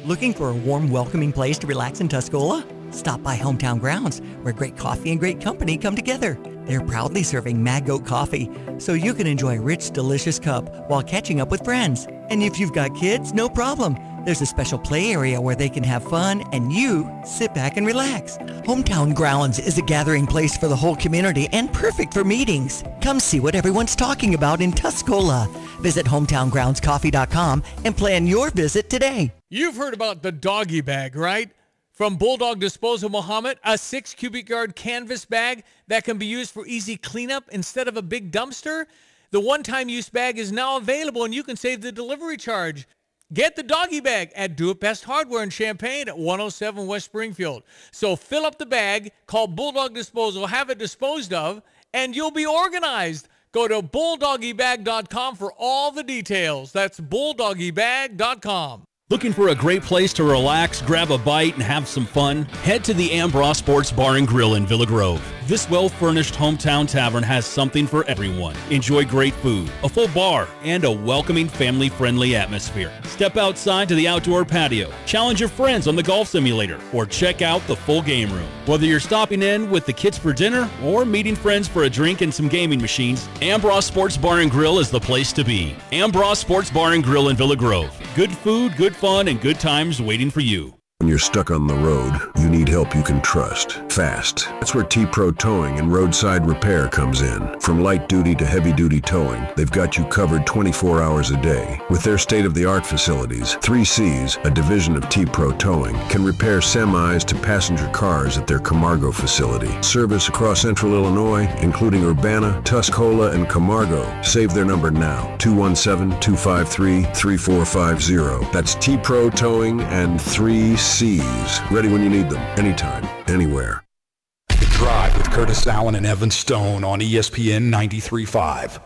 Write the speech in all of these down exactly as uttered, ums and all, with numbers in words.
Looking for a warm, welcoming place to relax in Tuscola? Stop by Hometown Grounds, where great coffee and great company come together. They're proudly serving Mad Goat coffee, so you can enjoy a rich, delicious cup while catching up with friends. And if you've got kids, no problem. There's a special play area where they can have fun and you sit back and relax. Hometown Grounds is a gathering place for the whole community and perfect for meetings. Come see what everyone's talking about in Tuscola. Visit hometown grounds coffee dot com and plan your visit today. You've heard about the doggy bag, right? From Bulldog Disposal Muhammad, a six cubic yard canvas bag that can be used for easy cleanup instead of a big dumpster. The one-time use bag is now available and you can save the delivery charge. Get the doggy bag at Do It Best Hardware in Champaign at one oh seven West Springfield. So fill up the bag, call Bulldog Disposal, have it disposed of, and you'll be organized. Go to bulldoggy bag dot com for all the details. That's bulldoggy bag dot com. Looking for a great place to relax, grab a bite, and have some fun? Head to the Ambross Sports Bar and Grill in Villa Grove. This well-furnished hometown tavern has something for everyone. Enjoy great food, a full bar, and a welcoming, family-friendly atmosphere. Step outside to the outdoor patio, challenge your friends on the golf simulator, or check out the full game room. Whether you're stopping in with the kids for dinner or meeting friends for a drink and some gaming machines, Ambross Sports Bar and Grill is the place to be. Ambross Sports Bar and Grill in Villa Grove. Good food, good fun, and good times waiting for you. When you're stuck on the road, you need help you can trust, fast. That's where T-Pro Towing and Roadside Repair comes in. From light duty to heavy duty towing, they've got you covered twenty-four hours a day. With their state-of-the-art facilities, three C's, a division of T-Pro Towing, can repair semis to passenger cars at their Camargo facility. Service across central Illinois, including Urbana, Tuscola, and Camargo. Save their number now, two one seven, two five three, three four five zero. That's T-Pro Towing and three C's. Ready when you need them, anytime, anywhere. The Drive with Curtis Allen and Evan Stone on E S P N ninety-three point five.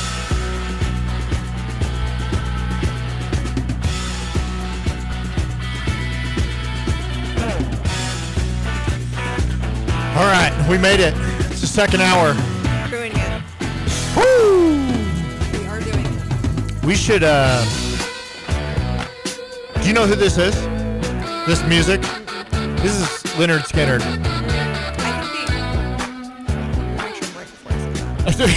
All right, we made it. It's the second hour. We're doing it. Woo! We are doing it. We should, uh... do you know who this is? This music? This is Leonard Skinner. I can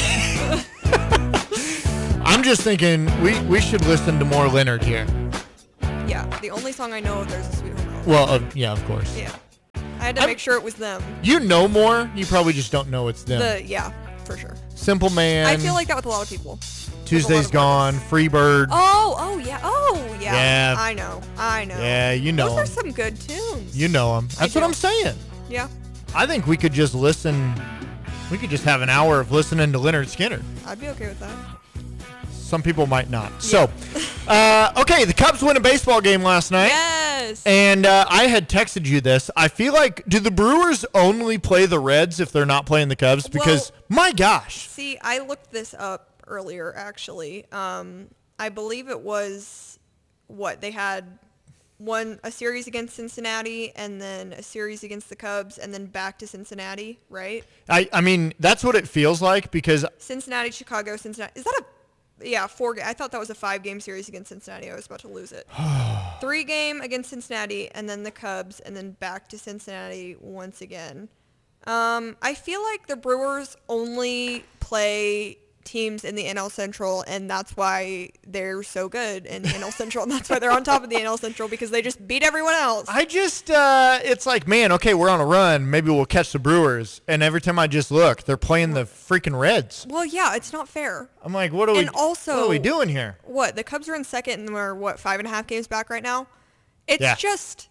be... I'm just thinking we, we should listen to more Leonard here. Yeah, the only song I know of theirs is Sweet Home Alabama. Well, uh, yeah, of course. Yeah. I had to I'm, make sure it was them. You know more. You probably just don't know it's them. The Yeah, for sure. Simple Man. I feel like that with a lot of people. Tuesday's Gone. Freebird. Oh, oh, yeah. Oh, yeah. Yeah. I know. I know. Yeah, you know Those them. are some good tunes. You know them. That's what I'm saying. Yeah. I think we could just listen. We could just have an hour of listening to Leonard Skinner. I'd be okay with that. Some people might not. Yeah. So, uh, okay, the Cubs win a baseball game last night. Yes. And uh, I had texted you this. I feel like, do the Brewers only play the Reds if they're not playing the Cubs? Because, well, my gosh. See, I looked this up earlier, actually. Um, I believe it was, what, they had one a series against Cincinnati and then a series against the Cubs and then back to Cincinnati, right? I, I mean, that's what it feels like because... Cincinnati, Chicago, Cincinnati. Is that a... Yeah, four. I thought that was a five-game series against Cincinnati. I was about to lose it. Three-game against Cincinnati, and then the Cubs, and then back to Cincinnati once again. Um, I feel like the Brewers only play teams in the N L Central, and that's why they're so good in the N L Central, and that's why they're on top of the N L Central, because they just beat everyone else. I just, uh, it's like, man, okay, we're on a run. Maybe we'll catch the Brewers. And every time I just look, they're playing the freaking Reds. Well, yeah, it's not fair. I'm like, what are we, and also, what are we doing here? What, the Cubs are in second, and we're, what, five and a half games back right now? It's yeah. just,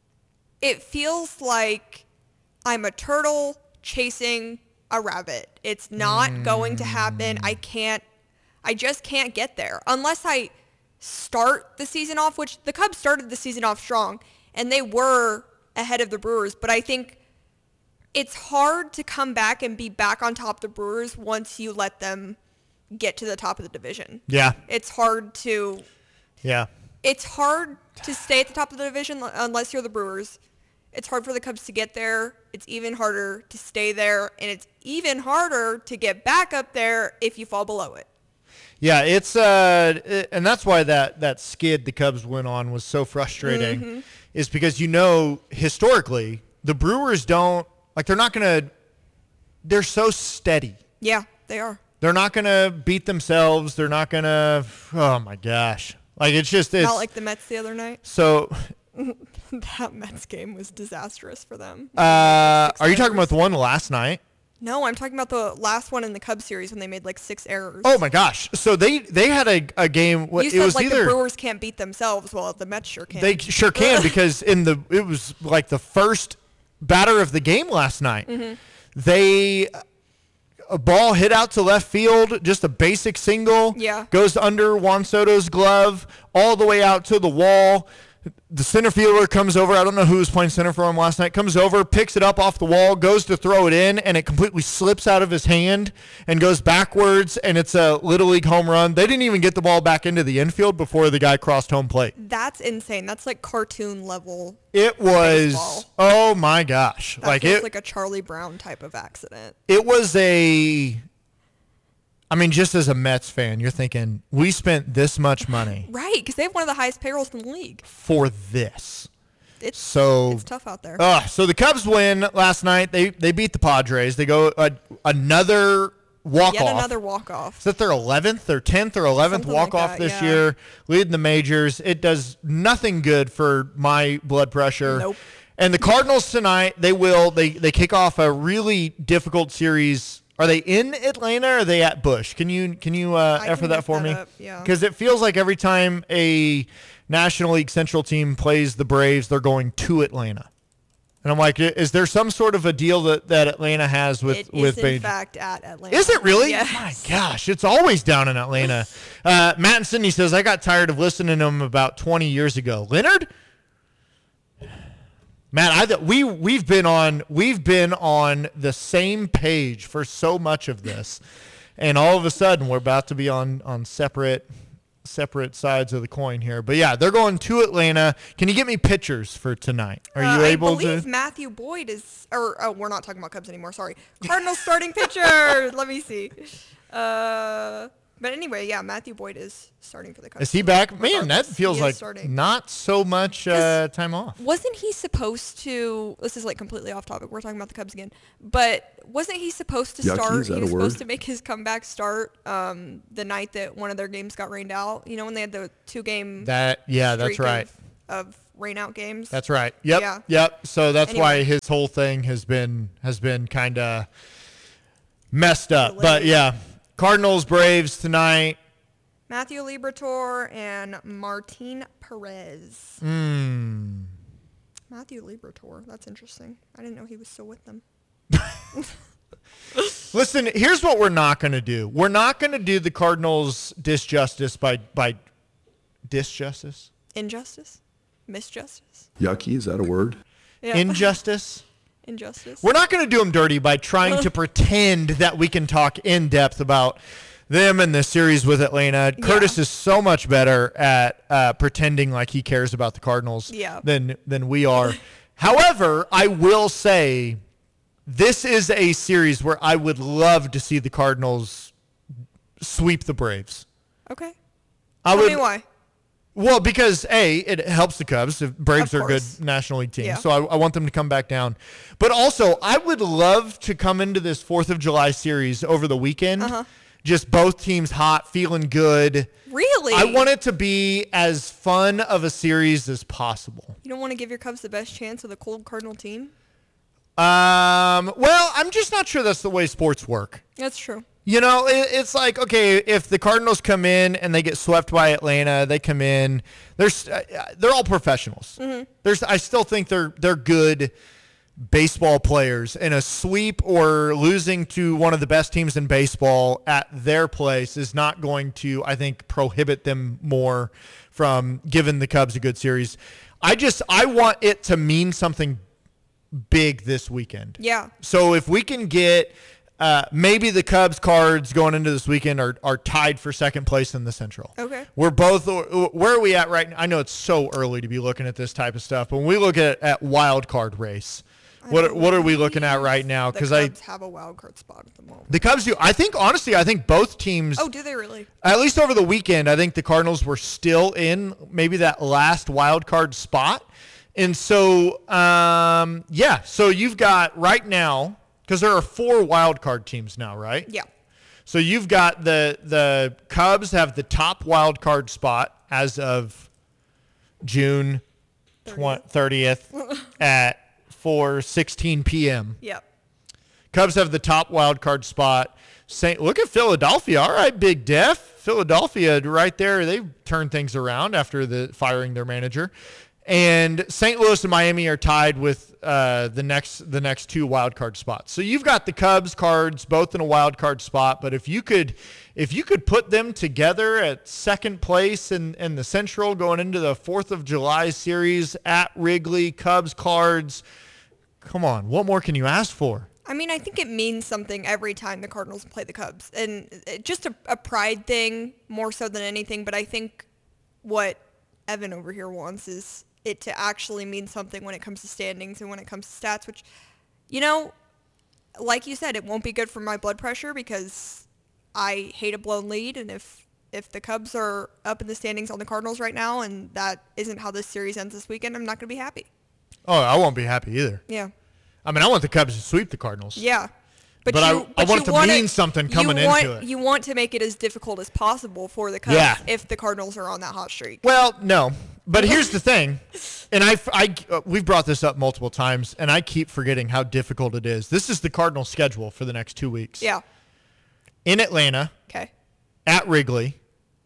it feels like I'm a turtle chasing a rabbit. It's not mm. going to happen. I can't, I just can't get there unless I start the season off, which the Cubs started the season off strong and they were ahead of the Brewers. But I think it's hard to come back and be back on top of the Brewers once you let them get to the top of the division. Yeah. It's hard to, yeah. It's hard to stay at the top of the division unless you're the Brewers. It's hard for the Cubs to get there. It's even harder to stay there, and it's even harder to get back up there if you fall below it. Yeah, it's uh, it, and that's why that that skid the Cubs went on was so frustrating, mm-hmm. is because you know historically the Brewers don't like they're not gonna they're so steady. Yeah, they are. They're not gonna beat themselves. They're not gonna. Oh my gosh! Like it's just it's not like the Mets the other night. So that Mets game was disastrous for them. Uh, are you talking about the one last night? No, I'm talking about the last one in the Cubs series when they made like six errors. Oh my gosh! So they they had a, a game. You it said was like either, the Brewers can't beat themselves. Well, the Mets sure can. They sure can because in the it was like the first batter of the game last night. Mm-hmm. They a ball hit out to left field, just a basic single. Yeah. Goes under Juan Soto's glove all the way out to the wall. The center fielder comes over. I don't know who was playing center for him last night. Comes over, picks it up off the wall, goes to throw it in, and it completely slips out of his hand and goes backwards, and it's a Little League home run. They didn't even get the ball back into the infield before the guy crossed home plate. That's insane. That's like cartoon level. It was, baseball. Oh my gosh. That like feels it, like a Charlie Brown type of accident. It was a... I mean, just as a Mets fan, you're thinking, we spent this much money. Right, because they have one of the highest payrolls in the league. For this. It's, so, it's tough out there. Uh, so the Cubs win last night. They they beat the Padres. They go uh, another walk-off. Yet another walk-off. Is that their eleventh or tenth or eleventh Something walk-off like that, this yeah. year? Leading the majors. It does nothing good for my blood pressure. Nope. And the Cardinals tonight, they will, they, they kick off a really difficult series. Are they in Atlanta or are they at Busch? Can you can you uh, effort that for me? Because yeah. it feels like every time a National League Central team plays the Braves, they're going to Atlanta. And I'm like, is there some sort of a deal that, that Atlanta has with it with is in fact at Atlanta. Is it really? Yes. My gosh, it's always down in Atlanta. uh, Matt and Sydney says, I got tired of listening to him about twenty years ago. Leonard? Matt, I th- we we've been on we've been on the same page for so much of this, and all of a sudden we're about to be on on separate separate sides of the coin here. But yeah, they're going to Atlanta. Can you get me pictures for tonight? Are you uh, able I believe to? Matthew Boyd is, or oh, we're not talking about Cubs anymore. Sorry, Cardinals starting pitcher. Let me see. Uh, but anyway, yeah, Matthew Boyd is starting for the Cubs. Is he back? Man, that feels He is like starting. not so much uh, time off. Wasn't he supposed to? This is like completely off topic. We're talking about the Cubs again, but wasn't he supposed to Yucky, start? is that He a was word? supposed to make his comeback start um, the night that one of their games got rained out. You know, when they had the two game. That yeah, that's streak right. Of, of rain out games. That's right. Yep. Yeah. Yep. So that's Anyway. why his whole thing has been has been kind of messed up. Delayed. But yeah, Cardinals Braves tonight. Matthew Liberatore and Martin Perez. Mm. Matthew Liberatore. That's interesting. I didn't know he was still with them. Listen, here's what we're not going to do. We're not going to do the Cardinals disjustice by by disjustice. Injustice? Misjustice? Yucky, is that a word? Yeah. Injustice. Injustice. We're not going to do them dirty by trying to pretend that we can talk in depth about them and the series with Atlanta. Yeah. Curtis is so much better at uh, pretending like he cares about the Cardinals Yeah. than than we are. However, I will say this is a series where I would love to see the Cardinals sweep the Braves. Okay. I Tell would, me why. Well, because A, it helps the Cubs. The Braves Of are a good course. National League team, Yeah. so I, I want them to come back down. But also, I would love to come into this fourth of July series over the weekend, Uh-huh. just both teams hot, feeling good. Really? I want it to be as fun of a series as possible. You don't want to give your Cubs the best chance with a cold Cardinal team? Um, well, I'm just not sure that's the way sports work. That's true. You know, it, it's like, okay, if the Cardinals come in and they get swept by Atlanta, they come in, they're uh, they're all professionals. Mm-hmm. There's, I still think they're they're good baseball players, and a sweep or losing to one of the best teams in baseball at their place is not going to, I think, prohibit them more from giving the Cubs a good series. I just, I want it to mean something big this weekend. Yeah. So if we can get uh, maybe the Cubs cards going into this weekend are, are tied for second place in the Central. Okay. We're both, where are we at right now? I know it's so early to be looking at this type of stuff, but when we look at, at wild card race, What are, what are we looking at right now? Because I the Cubs have a wild card spot at the moment. The Cubs do. I think, honestly, I think both teams. Oh, do they really? At least over the weekend, I think the Cardinals were still in maybe that last wild card spot. And so, um, yeah, so you've got right now, because there are four wild card teams now, right? Yeah. So you've got the the Cubs have the top wild card spot as of June thirtieth at four sixteen p.m. Yep. Cubs have the top wild card spot. Saint, look at Philadelphia. All right, Big Def. Philadelphia right there. They've turned things around after the firing their manager. And Saint Louis and Miami are tied with uh, the next the next two wild card spots. So you've got the Cubs, Cards, both in a wild card spot. But if you could if you could put them together at second place in, in the Central going into the fourth of July series at Wrigley, Cubs, Cards, come on, what more can you ask for? I mean, I think it means something every time the Cardinals play the Cubs. And it, just a, a pride thing more so than anything. But I think what Evan over here wants is it to actually mean something when it comes to standings and when it comes to stats, which, you know, like you said, it won't be good for my blood pressure because I hate a blown lead. And if, if the Cubs are up in the standings on the Cardinals right now and that isn't how this series ends this weekend, I'm not going to be happy. Oh, I won't be happy either. Yeah. I mean, I want the Cubs to sweep the Cardinals. Yeah. But, but you, I, but I want it to wanna, mean something coming you want, into it. You want to make it as difficult as possible for the Cubs Yeah. if the Cardinals are on that hot streak. Well, no. But here's the thing, and I, I, uh, we've brought this up multiple times, and I keep forgetting how difficult it is. This is the Cardinals' schedule for the next two weeks. Yeah. In Atlanta. Okay. At Wrigley.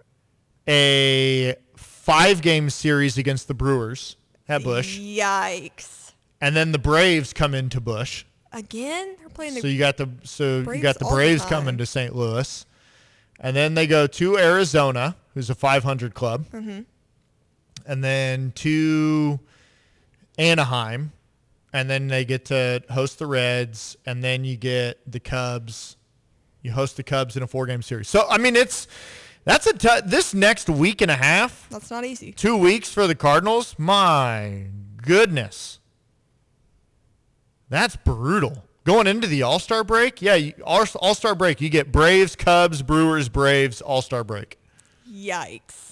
A five-game series against the Brewers at Busch. Yikes. And then the Braves come into Busch. Again? They're playing the So you got the so Braves you got the all the Braves time. coming to Saint Louis. And then they go to Arizona, who's a five hundred club. Mm-hmm. And then to Anaheim, and then they get to host the Reds, and then you get the Cubs. You host the Cubs in a four-game series. So, I mean, it's that's a t- this next week and a half, That's not easy. two weeks for the Cardinals, my goodness. That's brutal. Going into the All-Star break, yeah, you, All- All-Star break, you get Braves, Cubs, Brewers, Braves, All-Star break. Yikes.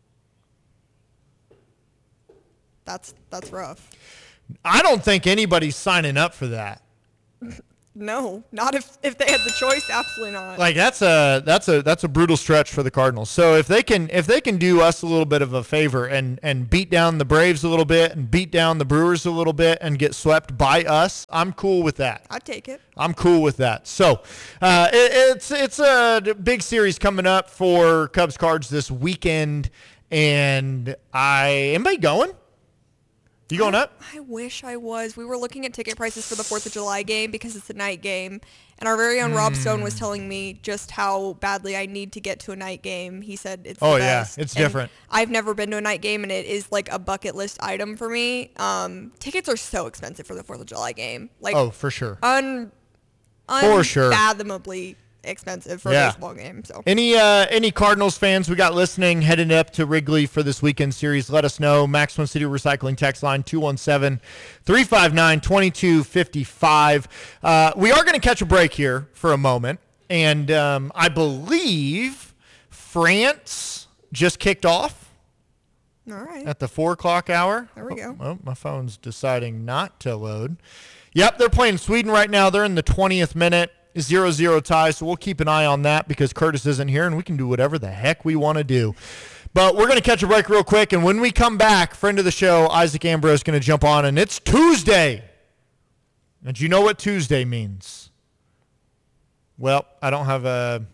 That's that's rough. I don't think anybody's signing up for that. No, not if if they had the choice. Absolutely not. Like that's a that's a that's a brutal stretch for the Cardinals. So if they can if they can do us a little bit of a favor and and beat down the Braves a little bit and beat down the Brewers a little bit and get swept by us, I'm cool with that. I'd take it. I'm cool with that. So uh, it, it's it's a big series coming up for Cubs Cards this weekend, and I anybody going? You going I, up? I wish I was. We were looking at ticket prices for the fourth of July game because it's a night game. And our very own mm. Rob Stone was telling me just how badly I need to get to a night game. He said it's oh, the best. yeah. It's and different. I've never been to a night game, and it is like a bucket list item for me. Um, tickets are so expensive for the fourth of July game. Like Oh, for sure. Un, for sure. Unfathomably expensive for yeah. a baseball game. So any uh, any Cardinals fans we got listening heading up to Wrigley for this weekend series, let us know. Maximum City Recycling text line two one seven, three five nine, two two five five. Uh, we are going to catch a break here for a moment, and um, I believe France just kicked off. All right. At the four o'clock hour. There we go. Oh, oh, my phone's deciding not to load. Yep, they're playing Sweden right now. They're in the twentieth minute. zero zero tie, so we'll keep an eye on that because Curtis isn't here and we can do whatever the heck we want to do. But we're going to catch a break real quick, and when we come back, friend of the show, Isaac Ambrose, is going to jump on, and it's Tuesday. And you know what Tuesday means? Well, I don't have a...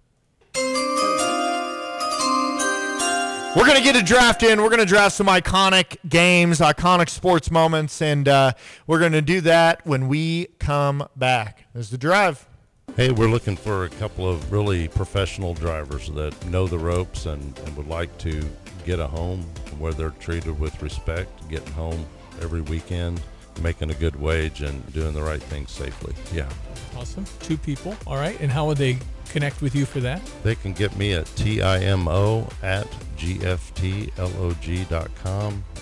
We're going to get a draft in. We're going to draft some iconic games, iconic sports moments, and uh, we're going to do that when we come back. There's the drive. Hey, we're looking for a couple of really professional drivers that know the ropes and, and would like to get a home where they're treated with respect, getting home every weekend, making a good wage, and doing the right thing safely. Yeah. Awesome. Two people. All right. And how would they connect with you for that? They can get me at T I M O at G F T L O G dot com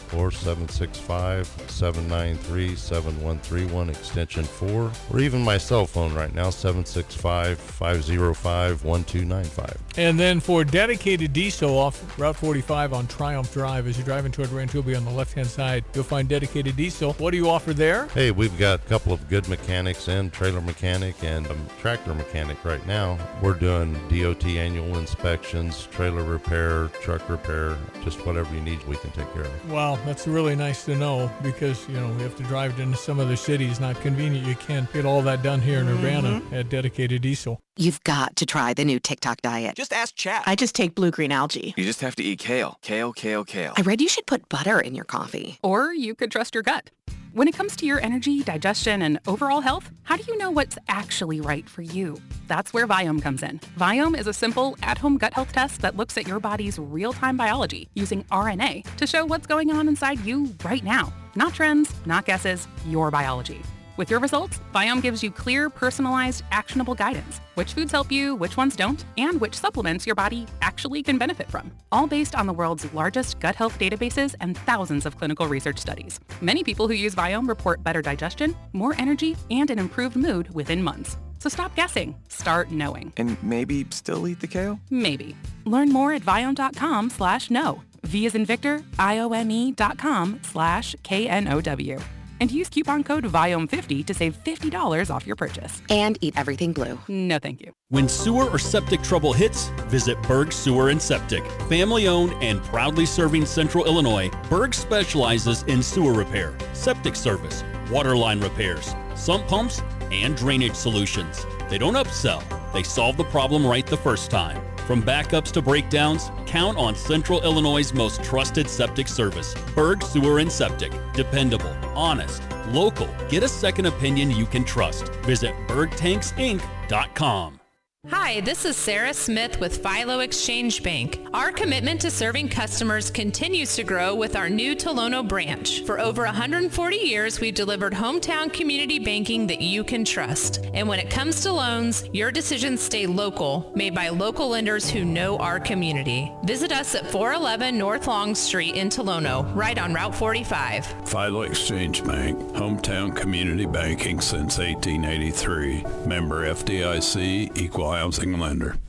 or seven six five, seven nine three, seven one three one, extension four, or even my cell phone right now, seven six five, five zero five, one two nine five. And then for dedicated diesel off Route forty-five on Triumph Drive, as you're driving toward Rantoul on the left-hand side, you'll find dedicated diesel. What do you offer there? Hey, we've got a couple of good mechanics and trailer mechanic and a tractor mechanic right now. We're doing D O T annual inspections, trailer repair, truck repair, just whatever you need, we can take care of. Wow, that's really nice to know because, you know, we have to drive into some other cities. Not convenient. You can't get all that done here in Urbana mm-hmm. at dedicated diesel. You've got to try the new TikTok diet. Just ask Chat. I just take blue-green algae. You just have to eat kale. Kale, kale, kale. I read you should put butter in your coffee. Or you could trust your gut. When it comes to your energy, digestion, and overall health, how do you know what's actually right for you? That's where Viome comes in. Viome is a simple, at-home gut health test that looks at your body's real-time biology using R N A to show what's going on inside you right now. Not trends, not guesses, your biology. With your results, Viome gives you clear, personalized, actionable guidance. Which foods help you, which ones don't, and which supplements your body actually can benefit from. All based on the world's largest gut health databases and thousands of clinical research studies. Many people who use Viome report better digestion, more energy, and an improved mood within months. So stop guessing. Start knowing. And maybe still eat the kale? Maybe. Learn more at Viome.com slash know. V as in Victor, I O M E dot com slash K N O W. And use coupon code Viome fifty to save fifty dollars off your purchase. And eat everything blue. No, thank you. When sewer or septic trouble hits, visit Berg Sewer and Septic. Family-owned and proudly serving Central Illinois, Berg specializes in sewer repair, septic service, water line repairs, sump pumps, and drainage solutions. They don't upsell. They solve the problem right the first time. From backups to breakdowns, count on Central Illinois' most trusted septic service. Berg Sewer and Septic. Dependable, honest, local. Get a second opinion you can trust. Visit berg tanks inc dot com. Hi, this is Sarah Smith with Philo Exchange Bank. Our commitment to serving customers continues to grow with our new Tolono branch. For over one hundred forty years, we've delivered hometown community banking that you can trust. And when it comes to loans, your decisions stay local, made by local lenders who know our community. Visit us at four eleven North Long Street in Tolono, right on Route forty-five. Philo Exchange Bank, hometown community banking since eighteen eighty-three. Member F D I C, equal housing lender.